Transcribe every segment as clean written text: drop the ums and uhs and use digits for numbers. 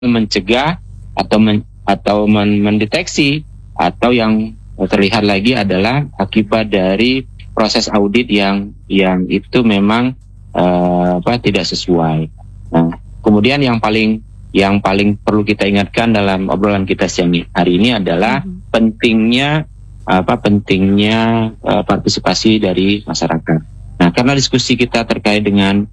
mencegah atau mendeteksi, atau yang terlihat lagi adalah akibat dari proses audit yang itu memang tidak sesuai. Nah, kemudian yang paling perlu kita ingatkan dalam obrolan kita siang hari ini adalah pentingnya partisipasi dari masyarakat. Nah, karena diskusi kita terkait dengan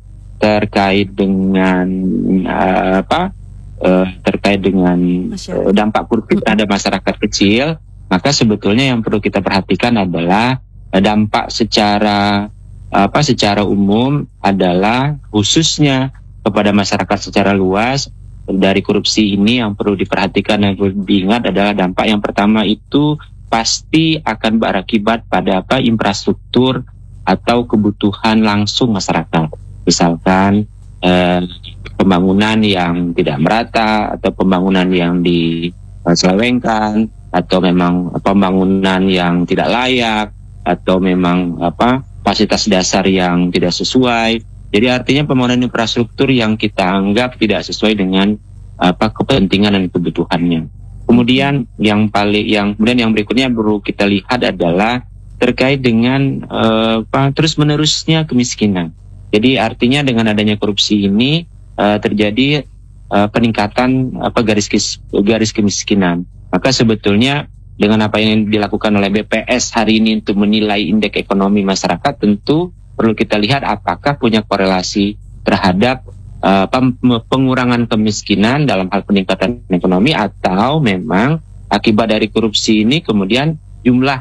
dampak kurtif terhadap masyarakat kecil, maka sebetulnya yang perlu kita perhatikan adalah dampak secara umum adalah khususnya kepada masyarakat secara luas dari korupsi ini. Yang perlu diperhatikan dan perlu diingat adalah dampak yang pertama itu pasti akan berakibat pada infrastruktur atau kebutuhan langsung masyarakat. Misalkan pembangunan yang tidak merata, atau pembangunan yang diselewengkan, atau memang pembangunan yang tidak layak, atau memang fasilitas dasar yang tidak sesuai. Jadi artinya pembangunan infrastruktur yang kita anggap tidak sesuai dengan kepentingan dan kebutuhannya. Kemudian yang berikutnya perlu kita lihat adalah terkait dengan terus menerusnya kemiskinan. Jadi artinya dengan adanya korupsi ini terjadi peningkatan garis kemiskinan. Maka sebetulnya dengan apa yang dilakukan oleh BPS hari ini untuk menilai indeks ekonomi masyarakat, tentu perlu kita lihat apakah punya korelasi terhadap pengurangan kemiskinan dalam hal peningkatan ekonomi, atau memang akibat dari korupsi ini kemudian jumlah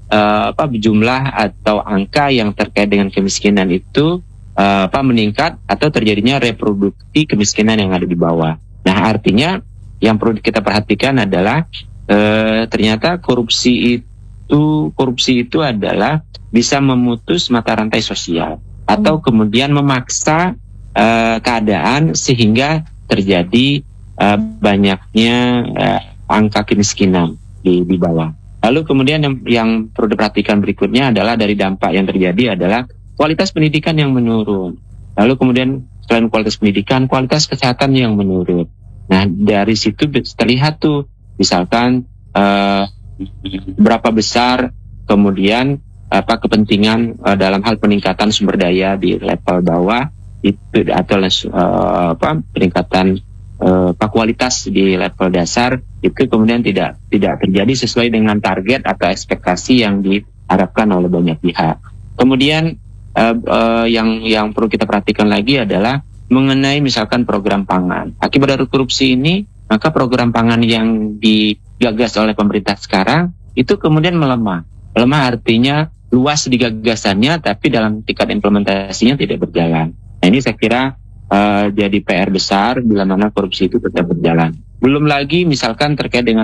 atau angka yang terkait dengan kemiskinan itu meningkat, atau terjadinya reproduksi kemiskinan yang ada di bawah. Nah, artinya yang perlu kita perhatikan adalah ternyata korupsi itu adalah bisa memutus mata rantai sosial, atau kemudian memaksa keadaan sehingga terjadi banyaknya angka kemiskinan di bawah. Lalu kemudian yang perlu diperhatikan berikutnya adalah dari dampak yang terjadi adalah kualitas pendidikan yang menurun. Lalu kemudian selain kualitas pendidikan, kualitas kesehatan yang menurun. Nah, dari situ terlihat tuh misalkan berapa besar kemudian kepentingan dalam hal peningkatan sumber daya di level bawah itu, atau peningkatan kualitas di level dasar itu kemudian tidak terjadi sesuai dengan target atau ekspektasi yang diharapkan oleh banyak pihak. Kemudian yang perlu kita perhatikan lagi adalah mengenai misalkan program pangan. Akibat dari korupsi ini, maka program pangan yang digagas oleh pemerintah sekarang itu kemudian melemah. Melemah artinya luas di gagasannya, tapi dalam tingkat implementasinya tidak berjalan. Nah, ini saya kira jadi PR besar bila mana korupsi itu tetap berjalan. Belum lagi misalkan terkait dengan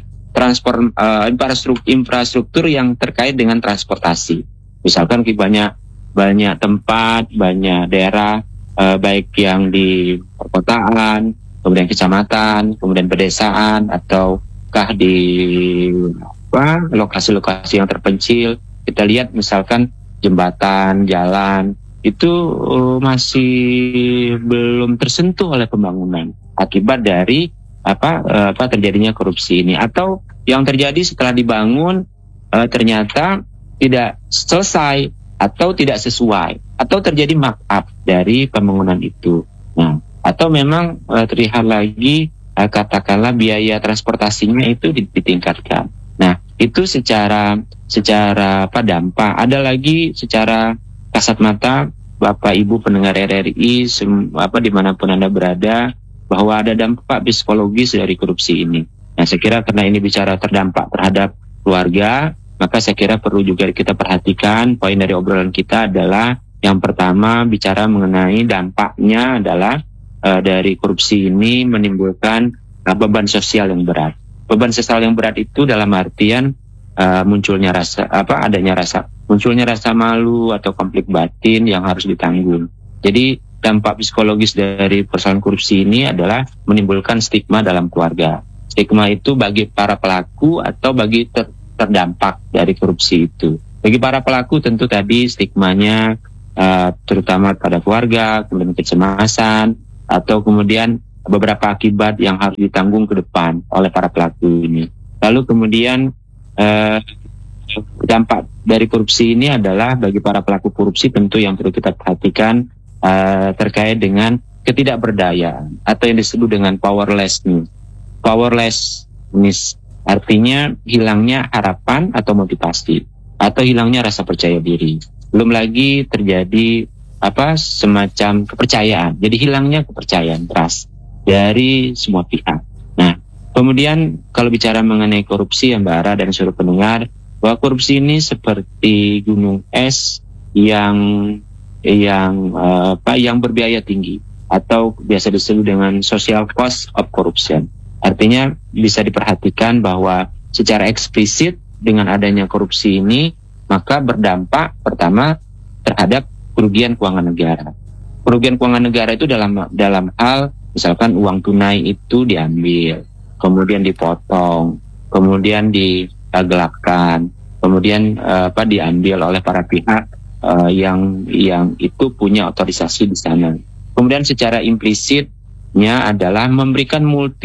infrastruktur yang terkait dengan transportasi. Misalkan banyak tempat, banyak daerah, baik yang di perkotaan, kemudian kecamatan, kemudian pedesaan, ataukah di lokasi-lokasi yang terpencil. Kita lihat misalkan jembatan, jalan, itu masih belum tersentuh oleh pembangunan akibat dari terjadinya korupsi ini. Atau yang terjadi setelah dibangun ternyata tidak selesai atau tidak sesuai, atau terjadi markup dari pembangunan itu. Nah, atau memang terlihat lagi katakanlah biaya transportasinya itu ditingkatkan. Nah, itu secara dampak. Ada lagi secara kasat mata, Bapak Ibu pendengar RRI dimanapun Anda berada, bahwa ada dampak psikologis dari korupsi ini. Nah, saya kira karena ini bicara terdampak terhadap keluarga, maka saya kira perlu juga kita perhatikan. Poin dari obrolan kita adalah yang pertama bicara mengenai dampaknya adalah dari korupsi ini menimbulkan beban sosial yang berat. Beban sosial yang berat itu dalam artian munculnya rasa malu atau konflik batin yang harus ditanggung. Jadi dampak psikologis dari persoalan korupsi ini adalah menimbulkan stigma dalam keluarga. Stigma itu bagi para pelaku atau bagi terdampak dari korupsi itu. Bagi para pelaku tentu tadi stigmanya terutama pada keluarga, kemudian kecemasan, atau kemudian beberapa akibat yang harus ditanggung ke depan oleh para pelaku ini. Lalu kemudian dampak dari korupsi ini adalah bagi para pelaku korupsi tentu yang perlu kita perhatikan terkait dengan ketidakberdayaan atau yang disebut dengan powerlessness. Powerlessness artinya hilangnya harapan atau motivasi atau hilangnya rasa percaya diri. Belum lagi terjadi semacam kepercayaan. Jadi hilangnya kepercayaan, trust dari semua pihak. Nah, kemudian kalau bicara mengenai korupsi ya Mbak Ara dan seluruh pendengar, bahwa korupsi ini seperti gunung es yang berbiaya tinggi atau biasa disebut dengan social cost of corruption. Artinya bisa diperhatikan bahwa secara eksplisit dengan adanya korupsi ini maka berdampak pertama terhadap kerugian keuangan negara. Kerugian keuangan negara itu dalam hal misalkan uang tunai itu diambil, kemudian dipotong, kemudian digelapkan, kemudian diambil oleh para pihak yang itu punya otorisasi di sana. Kemudian secara implisitnya adalah memberikan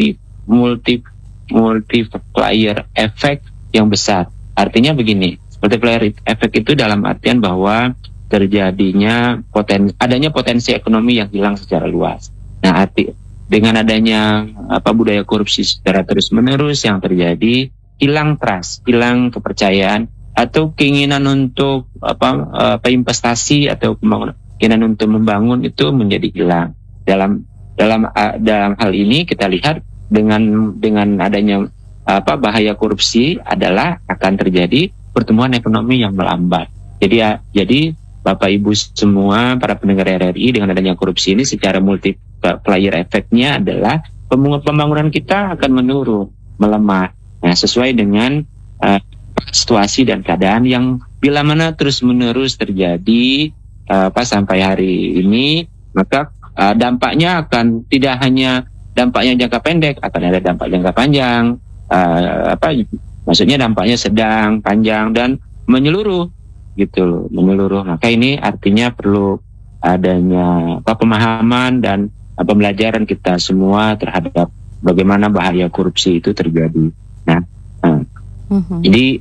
multiplier effect yang besar. Artinya begini, multiplier effect itu dalam artian bahwa terjadinya adanya potensi ekonomi yang hilang secara luas. Nah, dengan adanya budaya korupsi secara terus-menerus yang terjadi, hilang trust, hilang kepercayaan atau keinginan untuk investasi atau keinginan untuk membangun itu menjadi hilang. Dalam hal ini kita lihat dengan adanya bahaya korupsi adalah akan terjadi pertumbuhan ekonomi yang melambat. Jadi Bapak Ibu semua para pendengar RRI, dengan adanya korupsi ini secara multiplier efeknya adalah pembangunan kita akan menurun, melemah. Nah, sesuai dengan situasi dan keadaan yang bila mana terus-menerus terjadi sampai hari ini, maka dampaknya akan tidak hanya dampaknya jangka pendek, akan ada dampak jangka panjang. Maksudnya dampaknya sedang, panjang, dan menyeluruh gitu, menyeluruh. Maka ini artinya perlu adanya pemahaman dan pembelajaran kita semua terhadap bagaimana bahaya korupsi itu terjadi. Nah, jadi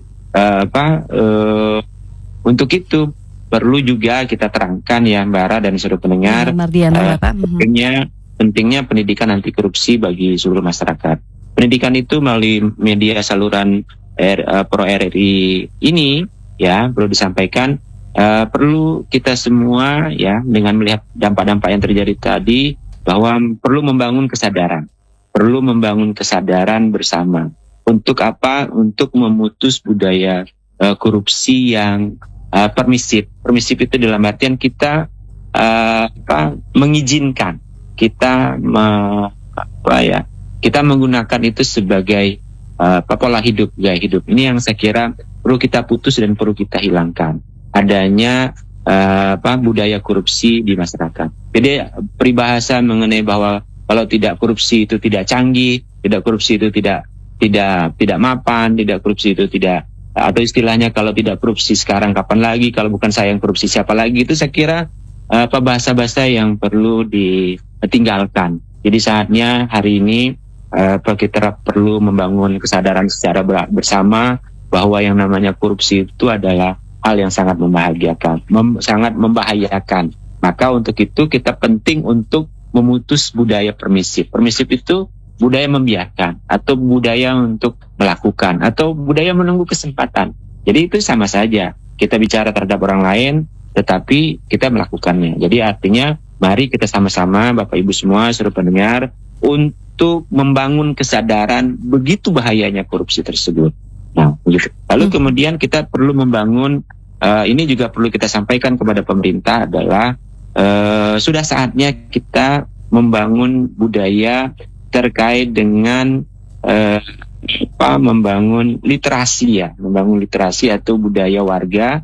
untuk itu perlu juga kita terangkan ya Mbak Ara dan seluruh pendengar, pentingnya pendidikan anti korupsi bagi seluruh masyarakat. Pendidikan itu melalui media saluran Pro RRI ini ya perlu disampaikan, perlu kita semua ya dengan melihat dampak-dampak yang terjadi tadi bahwa perlu membangun kesadaran bersama. Untuk apa? Untuk memutus budaya korupsi yang permisif. Permisif itu dalam artian kita mengizinkan, kita menggunakan itu sebagai pola hidup, gaya hidup. Ini yang saya kira perlu kita putus dan perlu kita hilangkan. Adanya budaya korupsi di masyarakat. Jadi peribahasa mengenai bahwa kalau tidak korupsi itu tidak canggih, tidak korupsi itu tidak mapan, tidak korupsi itu tidak, atau istilahnya kalau tidak korupsi sekarang kapan lagi, kalau bukan saya yang korupsi siapa lagi, itu saya kira bahasa-bahasa yang perlu ditinggalkan. Jadi saatnya hari ini kita perlu membangun kesadaran secara bersama bahwa yang namanya korupsi itu adalah hal yang sangat sangat membahayakan. Maka untuk itu kita penting untuk memutus budaya permisif. Permisif itu budaya membiarkan atau budaya untuk melakukan atau budaya menunggu kesempatan. Jadi itu sama saja. Kita bicara terhadap orang lain tetapi kita melakukannya. Jadi artinya mari kita sama-sama Bapak Ibu semua seluruh pendengar untuk membangun kesadaran begitu bahayanya korupsi tersebut. Nah, lalu kemudian kita perlu membangun, ini juga perlu kita sampaikan kepada pemerintah adalah sudah saatnya kita membangun budaya terkait dengan membangun literasi atau budaya warga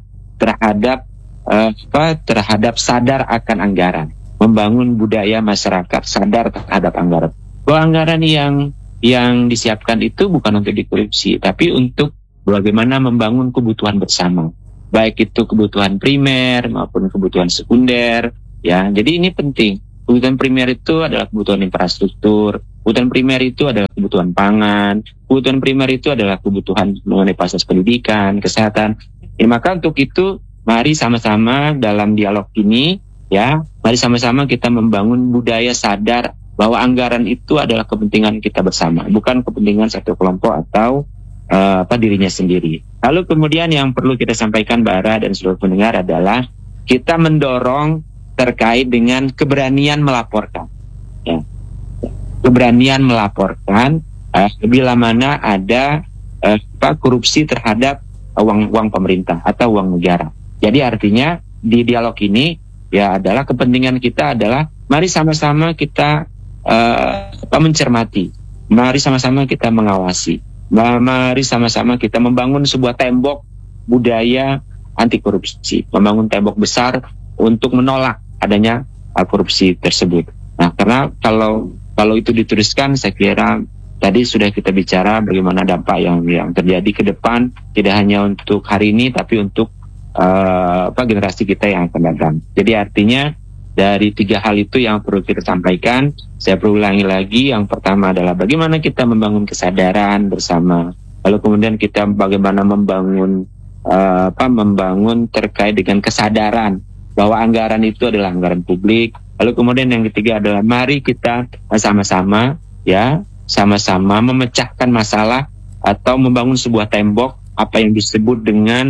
terhadap sadar akan anggaran, membangun budaya masyarakat sadar terhadap anggaran. Bahwa anggaran yang disiapkan itu bukan untuk dikorupsi, tapi untuk bagaimana membangun kebutuhan bersama, baik itu kebutuhan primer maupun kebutuhan sekunder. Ya, jadi ini penting. Kebutuhan primer itu adalah kebutuhan infrastruktur, kebutuhan primer itu adalah kebutuhan pangan, kebutuhan primer itu adalah kebutuhan mengenai fasilitas pendidikan, kesehatan. Ya, maka untuk itu mari sama-sama dalam dialog ini, ya, mari sama-sama kita membangun budaya sadar bahwa anggaran itu adalah kepentingan kita bersama, bukan kepentingan satu kelompok atau dirinya sendiri. Lalu kemudian yang perlu kita sampaikan Bara dan seluruh pendengar adalah kita mendorong terkait dengan keberanian melaporkan, ya. Keberanian melaporkan bila mana ada korupsi terhadap uang pemerintah atau uang negara. Jadi artinya di dialog ini ya adalah kepentingan kita adalah mari sama-sama kita mencermati, mari sama-sama kita mengawasi, mari sama-sama kita membangun sebuah tembok budaya anti korupsi, membangun tembok besar untuk menolak adanya korupsi tersebut. Nah, karena kalau itu diteruskan, saya kira tadi sudah kita bicara bagaimana dampak yang terjadi ke depan, tidak hanya untuk hari ini, tapi untuk generasi kita yang akan datang. Jadi artinya dari 3 hal itu yang perlu kita sampaikan. Saya berulangi lagi, yang pertama adalah bagaimana kita membangun kesadaran bersama. Lalu kemudian kita bagaimana membangun terkait dengan kesadaran bahwa anggaran itu adalah anggaran publik. Lalu kemudian yang ketiga adalah mari kita sama-sama memecahkan masalah atau membangun sebuah tembok apa yang disebut dengan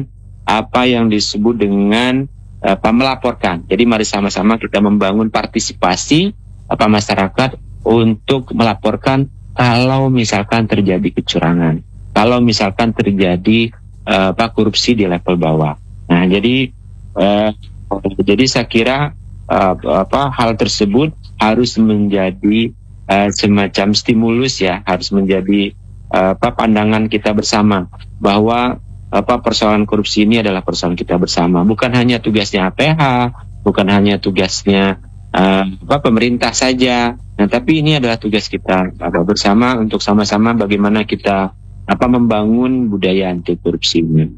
melaporkan. Jadi mari sama-sama kita membangun partisipasi masyarakat untuk melaporkan kalau misalkan terjadi kecurangan, kalau misalkan terjadi korupsi di level bawah. Nah, jadi saya kira hal tersebut harus menjadi semacam stimulus, ya, harus menjadi pandangan kita bersama bahwa persoalan korupsi ini adalah persoalan kita bersama, bukan hanya tugasnya APH, bukan hanya tugasnya pemerintah saja. Nah, tapi ini adalah tugas kita bersama untuk sama-sama bagaimana kita membangun budaya anti korupsi ini.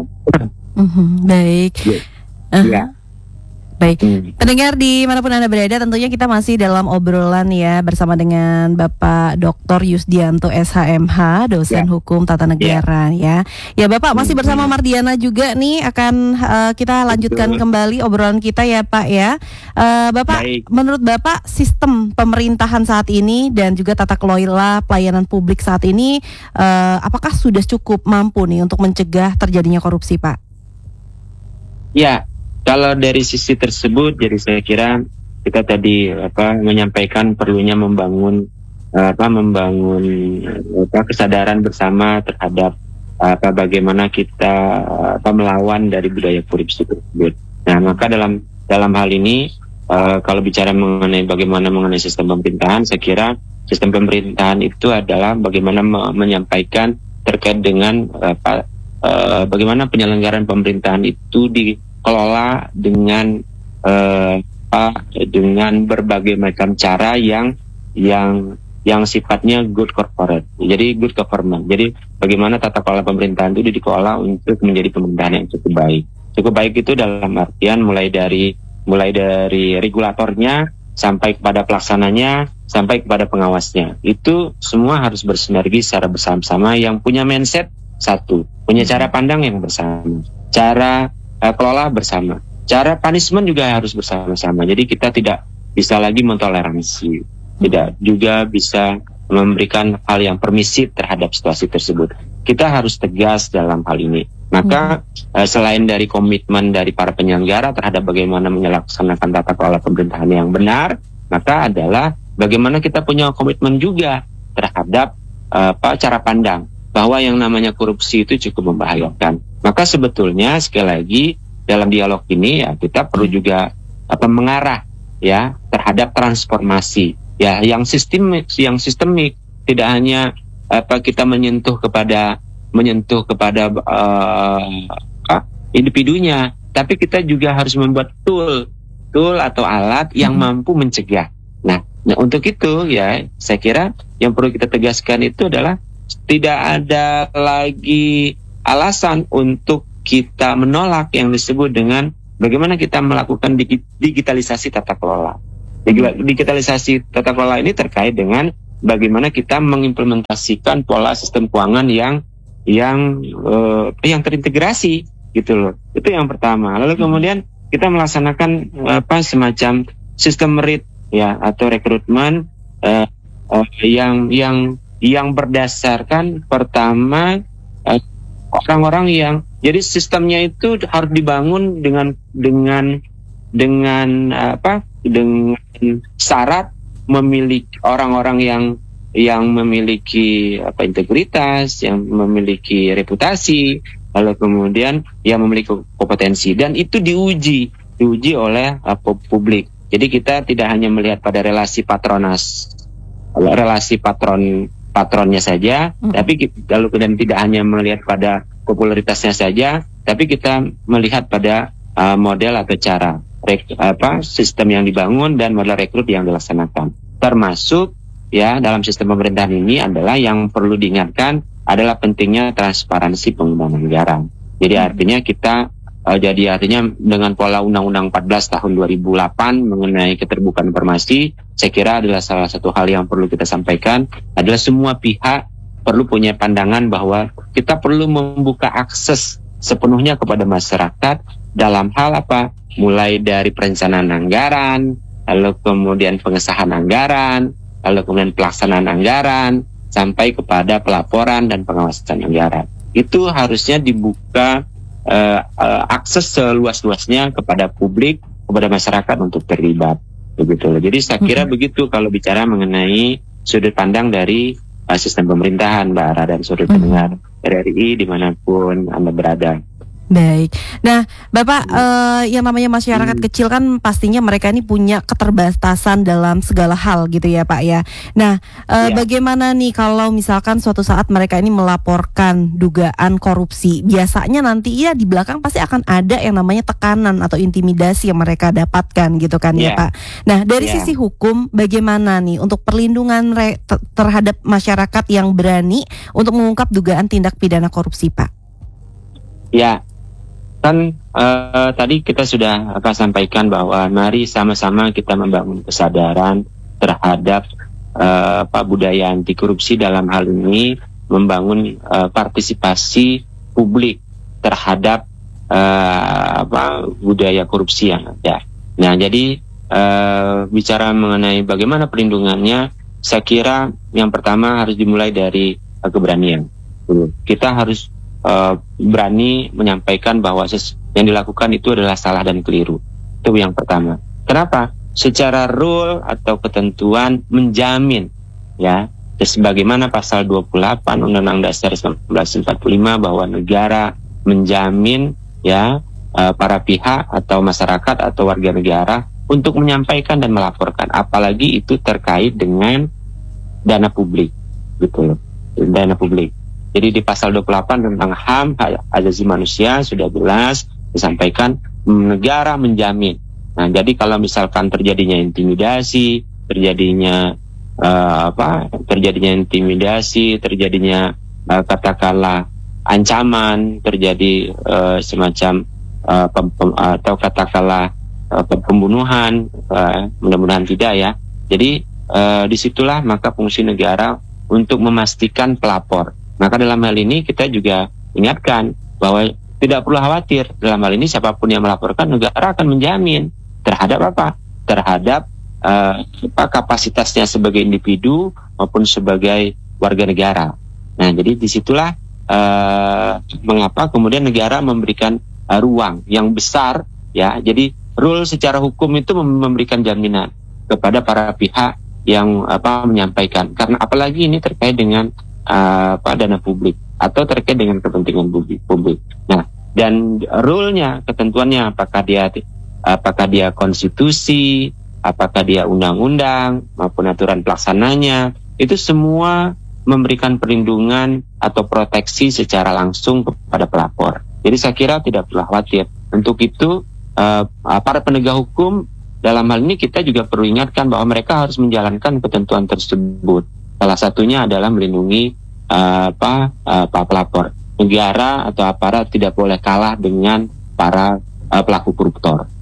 Baik. Ya. Baik, pendengar dimanapun Anda berada, tentunya kita masih dalam obrolan ya bersama dengan Bapak Dr. Yusdianto SHMH, dosen Hukum Tata Negara ya. Ya Bapak masih bersama Mardiana juga nih, akan kita lanjutkan kembali obrolan kita ya Pak ya. Bapak, menurut Bapak sistem pemerintahan saat ini dan juga tata kelola pelayanan publik saat ini, apakah sudah cukup mampu nih untuk mencegah terjadinya korupsi Pak? Ya. Kalau dari sisi tersebut, jadi saya kira kita tadi menyampaikan perlunya membangun kesadaran bersama terhadap bagaimana kita melawan dari budaya korupsi tersebut. Nah, maka dalam hal ini kalau bicara mengenai sistem pemerintahan, saya kira sistem pemerintahan itu adalah bagaimana menyampaikan terkait dengan bagaimana penyelenggaraan pemerintahan itu dikelola dengan berbagai macam cara yang sifatnya good corporate. Jadi good government. Jadi bagaimana tata kelola pemerintahan itu dikelola untuk menjadi pemerintahan yang cukup baik. Cukup baik itu dalam artian mulai dari regulatornya sampai kepada pelaksananya sampai kepada pengawasnya. Itu semua harus bersinergi secara bersama-sama, yang punya mindset satu, punya cara pandang yang bersama, cara kelola bersama, cara punishment juga harus bersama-sama. Jadi kita tidak bisa lagi mentoleransi, tidak juga bisa memberikan hal yang permisif terhadap situasi tersebut. Kita harus tegas dalam hal ini. Maka selain dari komitmen dari para penyelenggara terhadap bagaimana melaksanakan tata kelola pemerintahan yang benar, maka adalah bagaimana kita punya komitmen juga terhadap cara pandang bahwa yang namanya korupsi itu cukup membahayakan. Maka sebetulnya sekali lagi dalam dialog ini ya kita perlu juga mengarah ya terhadap transformasi ya yang sistemik, tidak hanya kita menyentuh kepada individunya, tapi kita juga harus membuat tool atau alat yang mampu mencegah. Nah, untuk itu ya saya kira yang perlu kita tegaskan itu adalah tidak ada lagi alasan untuk kita menolak yang disebut dengan bagaimana kita melakukan digitalisasi tata kelola. Digitalisasi tata kelola ini terkait dengan bagaimana kita mengimplementasikan pola sistem keuangan yang terintegrasi gitu loh. Itu yang pertama. Lalu kemudian kita melaksanakan semacam sistem merit ya atau rekrutmen yang berdasarkan pertama orang-orang yang jadi sistemnya itu harus dibangun dengan syarat memiliki orang-orang yang memiliki integritas, yang memiliki reputasi, lalu kemudian yang memiliki kompetensi, dan itu diuji oleh publik. Jadi kita tidak hanya melihat pada relasi patronnya saja, tapi lalu kemudian tidak hanya melihat pada popularitasnya saja, tapi kita melihat pada model atau cara sistem yang dibangun dan model rekrut yang dilaksanakan. Termasuk ya dalam sistem pemerintahan ini adalah yang perlu diingatkan adalah pentingnya transparansi penggunaan anggaran. Jadi artinya dengan pola Undang-Undang 14 tahun 2008 mengenai keterbukaan informasi, saya kira adalah salah satu hal yang perlu kita sampaikan adalah semua pihak perlu punya pandangan bahwa kita perlu membuka akses sepenuhnya kepada masyarakat dalam hal mulai dari perencanaan anggaran, lalu kemudian pengesahan anggaran, lalu kemudian pelaksanaan anggaran, sampai kepada pelaporan dan pengawasan anggaran. Itu harusnya dibuka akses seluas-luasnya kepada publik, kepada masyarakat untuk terlibat. Begitu. Jadi saya kira begitu kalau bicara mengenai sudut pandang dari sistem pemerintahan, Mbak Ara, dan sudut pendengar RRI dimanapun Anda berada. Baik. Nah, Bapak, yang namanya masyarakat kecil kan pastinya mereka ini punya keterbatasan dalam segala hal gitu ya, Pak ya. Nah, bagaimana nih kalau misalkan suatu saat mereka ini melaporkan dugaan korupsi? Biasanya nanti ya di belakang pasti akan ada yang namanya tekanan atau intimidasi yang mereka dapatkan gitu kan ya, Pak. Nah, dari sisi hukum bagaimana nih untuk perlindungan terhadap masyarakat yang berani untuk mengungkap dugaan tindak pidana korupsi, Pak? Ya. Kan tadi kita sudah akan sampaikan bahwa mari sama-sama kita membangun kesadaran terhadap budaya anti korupsi, dalam hal ini membangun partisipasi publik terhadap budaya korupsi yang ada. Nah, jadi bicara mengenai bagaimana perlindungannya, saya kira yang pertama harus dimulai dari keberanian. Kita harus berani menyampaikan bahwa yang dilakukan itu adalah salah dan keliru. Itu yang pertama. Kenapa? Secara rule atau ketentuan menjamin ya, sebagaimana pasal 28 Undang-Undang Dasar 1945 bahwa negara menjamin ya para pihak atau masyarakat atau warga negara untuk menyampaikan dan melaporkan, apalagi itu terkait dengan dana publik, gitu loh, dana publik. Jadi di pasal 28 tentang HAM, hak asasi manusia, sudah jelas disampaikan negara menjamin. Nah, jadi kalau misalkan terjadinya intimidasi, terjadinya katakanlah ancaman, terjadi semacam atau katakanlah pembunuhan, mudah-mudahan tidak ya. Jadi disitulah maka fungsi negara untuk memastikan pelapor. Maka dalam hal ini kita juga ingatkan bahwa tidak perlu khawatir, dalam hal ini siapapun yang melaporkan, negara akan menjamin terhadap terhadap kapasitasnya sebagai individu maupun sebagai warga negara. Nah, jadi disitulah mengapa kemudian negara memberikan ruang yang besar ya. Jadi rule secara hukum itu memberikan jaminan kepada para pihak yang menyampaikan, karena apalagi ini terkait dengan dana publik atau terkait dengan kepentingan publik. Nah, dan rule-nya, ketentuannya, apakah dia konstitusi, apakah dia undang-undang maupun aturan pelaksananya, itu semua memberikan perlindungan atau proteksi secara langsung kepada pelapor. Jadi saya kira tidak perlu khawatir. Untuk itu para penegak hukum dalam hal ini kita juga perlu ingatkan bahwa mereka harus menjalankan ketentuan tersebut. Salah satunya adalah melindungi pelapor. Negara atau aparat tidak boleh kalah dengan para pelaku koruptor.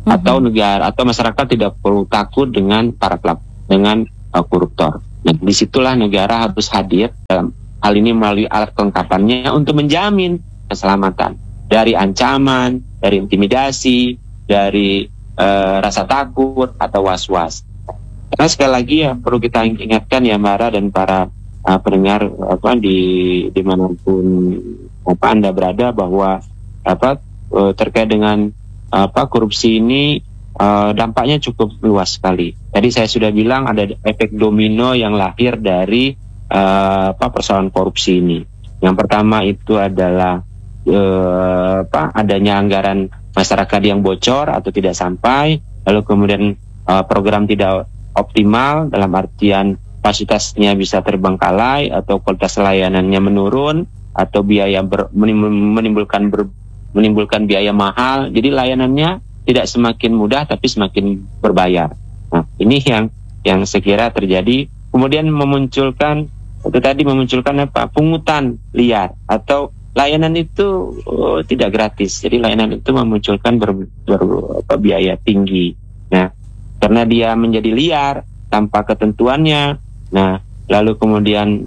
atau negara atau masyarakat tidak perlu takut dengan para dengan koruptor. Nah, disitulah negara harus hadir dalam hal ini melalui alat kelengkapannya untuk menjamin keselamatan dari ancaman, dari intimidasi, dari rasa takut atau was-was. Karena sekali lagi ya perlu kita ingatkan ya Mara dan para pendengar dimanapun Anda berada bahwa terkait dengan korupsi ini dampaknya cukup luas sekali. Tadi saya sudah bilang ada efek domino yang lahir dari persoalan korupsi ini. Yang pertama itu adalah adanya anggaran masyarakat yang bocor atau tidak sampai, lalu kemudian program tidak optimal dalam artian fasilitasnya bisa terbengkalai atau kualitas layanannya menurun atau biaya menimbulkan biaya mahal. Jadi layanannya tidak semakin mudah tapi semakin berbayar. Nah, ini yang saya kira terjadi. Kemudian memunculkan pungutan liar atau layanan itu tidak gratis. Jadi layanan itu memunculkan biaya tinggi. Nah, karena dia menjadi liar tanpa ketentuannya. Nah, lalu kemudian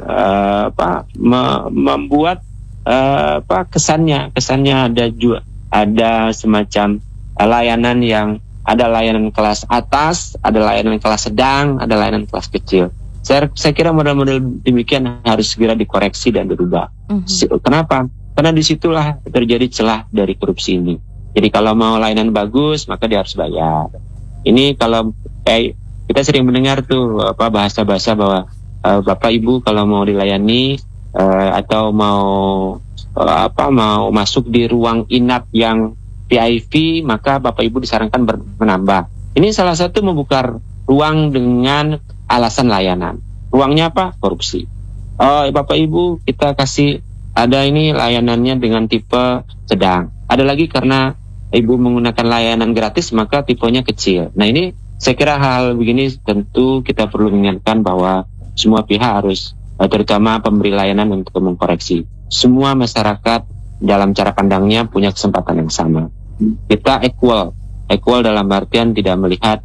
membuat kesannya ada semacam layanan yang ada layanan kelas atas, ada layanan kelas sedang, ada layanan kelas kecil. Saya kira model-model demikian harus segera dikoreksi dan dirubah. Kenapa? Karena disitulah terjadi celah dari korupsi ini. Jadi kalau mau layanan bagus, maka dia harus bayar. Ini kalau kita sering mendengar tuh bahasa-bahasa bahwa Bapak Ibu kalau mau dilayani atau mau masuk di ruang inap yang VIP, maka Bapak Ibu disarankan menambah. Ini salah satu membuka ruang dengan alasan layanan. Ruangnya apa? Korupsi. Bapak Ibu kita kasih ada ini layanannya dengan tipe sedang. Ada lagi karena Ibu menggunakan layanan gratis maka tipenya kecil. Nah ini saya kira hal begini tentu kita perlu mengingatkan bahwa semua pihak harus terutama pemberi layanan untuk mengkoreksi. Semua masyarakat dalam cara pandangnya punya kesempatan yang sama. Kita equal dalam artian tidak melihat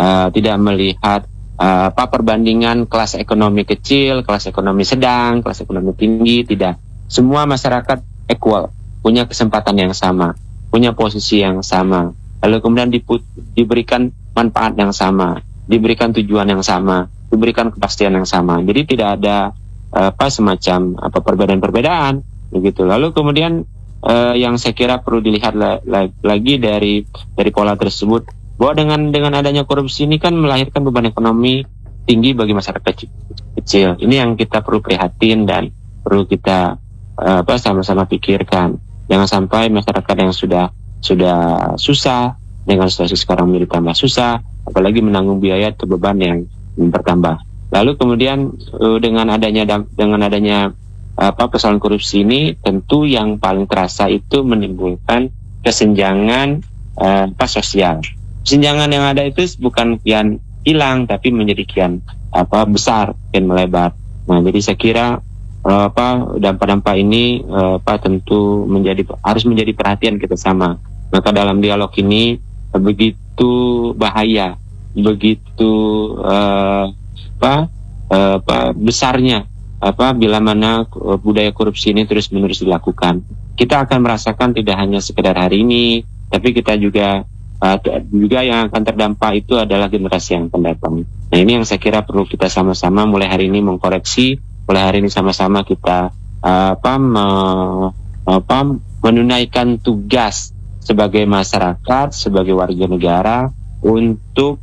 perbandingan kelas ekonomi kecil, kelas ekonomi sedang, kelas ekonomi tinggi, tidak. Semua masyarakat equal, punya kesempatan yang sama, punya posisi yang sama. Lalu kemudian diberikan manfaat yang sama, diberikan tujuan yang sama, diberikan kepastian yang sama. Jadi tidak ada semacam perbedaan-perbedaan begitu. Lalu kemudian yang saya kira perlu dilihat lagi dari pola tersebut bahwa dengan adanya korupsi ini kan melahirkan beban ekonomi tinggi bagi masyarakat kecil. Ini yang kita perlu prihatin dan perlu kita sama-sama pikirkan. Jangan sampai masyarakat yang sudah susah dengan situasi sekarang menjadi tambah susah, apalagi menanggung biaya atau beban yang bertambah. Lalu kemudian dengan adanya persoalan korupsi ini tentu yang paling terasa itu menimbulkan kesenjangan sosial. Kesenjangan yang ada itu bukan kian hilang tapi menjadi kian besar, kian melebar. Nah, jadi saya kira dampak-dampak ini tentu harus menjadi perhatian kita sama. Maka dalam dialog ini begitu bahaya, begitu besarnya bila mana budaya korupsi ini terus-menerus dilakukan. Kita akan merasakan tidak hanya sekedar hari ini, tapi kita juga yang akan terdampak itu adalah generasi yang akan datang. Nah, ini yang saya kira perlu kita sama-sama mulai hari ini mengkoreksi, mulai hari ini sama-sama kita menunaikan tugas sebagai masyarakat, sebagai warga negara untuk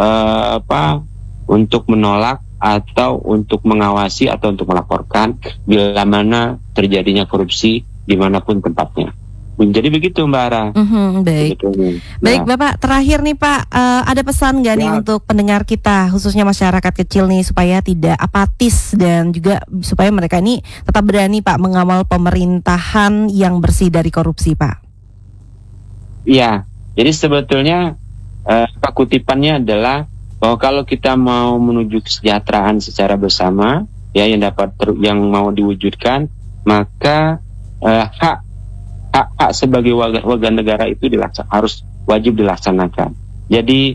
untuk menolak atau untuk mengawasi atau untuk melaporkan bila mana terjadinya korupsi dimanapun tempatnya. Jadi begitu Mbak Ara. Baik. Baik Bapak, terakhir nih Pak, ada pesan nggak nih untuk pendengar kita, khususnya masyarakat kecil nih, supaya tidak apatis dan juga supaya mereka ini tetap berani Pak mengawal pemerintahan yang bersih dari korupsi Pak? Iya, jadi sebetulnya kutipannya adalah bahwa kalau kita mau menuju kesejahteraan secara bersama, ya yang mau diwujudkan, maka hak sebagai warga negara itu harus wajib dilaksanakan. Jadi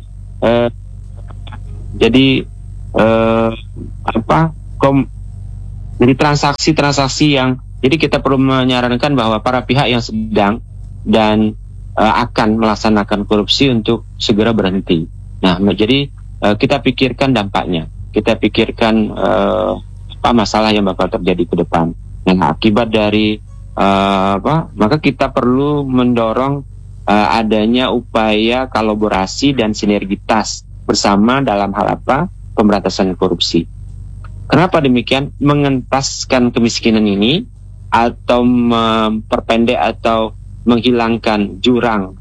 jadi jadi transaksi-transaksi yang, jadi kita perlu menyarankan bahwa para pihak yang sedang dan akan melaksanakan korupsi untuk segera berhenti. Nah, jadi kita pikirkan dampaknya, kita pikirkan apa masalah yang bakal terjadi ke depan. Nah, akibat dari maka kita perlu mendorong adanya upaya kolaborasi dan sinergitas bersama dalam hal apa? Pemberantasan korupsi. Kenapa demikian? Mengentaskan kemiskinan ini atau memperpendek atau menghilangkan jurang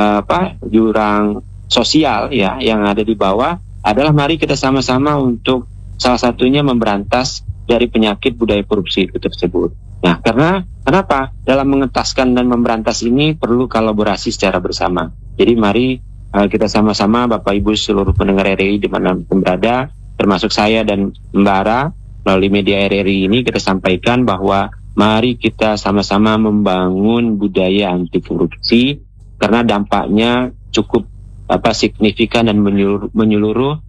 jurang sosial ya yang ada di bawah adalah mari kita sama-sama untuk salah satunya memberantas dari penyakit budaya korupsi itu tersebut. Nah, karena kenapa? Dalam mengentaskan dan memberantas ini perlu kolaborasi secara bersama. Jadi mari kita sama-sama, Bapak Ibu seluruh pendengar RRI di mana pun berada, termasuk saya dan Mbak Ara, melalui media RRI ini kita sampaikan bahwa mari kita sama-sama membangun budaya anti korupsi karena dampaknya cukup signifikan dan menyeluruh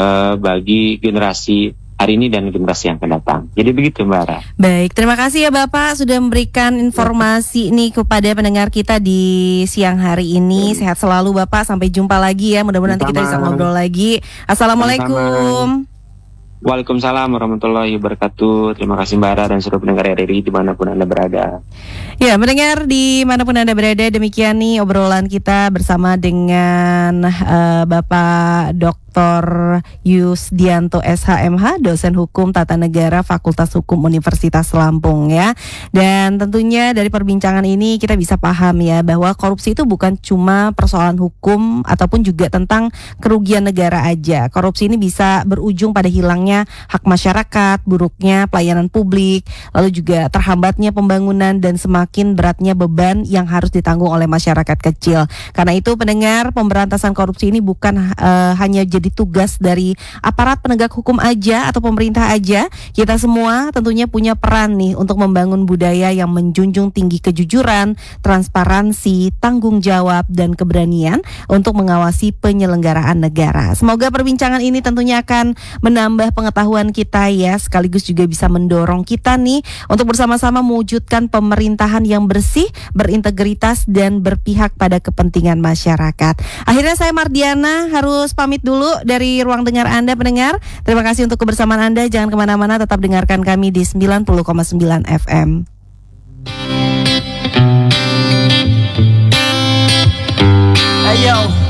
bagi generasi hari ini dan generasi yang akan datang. Jadi begitu Mbak Ara. Baik, terima kasih ya Bapak sudah memberikan informasi nih kepada pendengar kita di siang hari ini. Sehat selalu Bapak, sampai jumpa lagi ya. Mudah-mudahan nanti kita bisa ngobrol lagi. Assalamualaikum. Waalaikumsalam warahmatullahi wabarakatuh. Terima kasih Mbak Ara dan seluruh pendengar RRI dimanapun Anda berada. Ya, mendengar dimanapun Anda berada, demikian nih obrolan kita bersama dengan Bapak Dr. Yusdianto SHMH, dosen hukum tata negara Fakultas Hukum Universitas Lampung ya. Dan tentunya dari perbincangan ini kita bisa paham ya bahwa korupsi itu bukan cuma persoalan hukum ataupun juga tentang kerugian negara aja. Korupsi ini bisa berujung pada hilangnya hak masyarakat, buruknya pelayanan publik, lalu juga terhambatnya pembangunan dan semakin beratnya beban yang harus ditanggung oleh masyarakat kecil. Karena itu pendengar, pemberantasan korupsi ini bukan hanya jadi tugas dari aparat penegak hukum aja atau pemerintah aja. Kita semua tentunya punya peran nih untuk membangun budaya yang menjunjung tinggi kejujuran, transparansi, tanggung jawab, dan keberanian untuk mengawasi penyelenggaraan negara. Semoga perbincangan ini tentunya akan menambah pengetahuan kita ya, sekaligus juga bisa mendorong kita nih untuk bersama-sama mewujudkan pemerintahan yang bersih, berintegritas, dan berpihak pada kepentingan masyarakat. Akhirnya saya Mardiana harus pamit dulu dari ruang dengar Anda pendengar. Terima kasih untuk kebersamaan Anda. Jangan kemana-mana, tetap dengarkan kami di 90,9 FM. Ayo.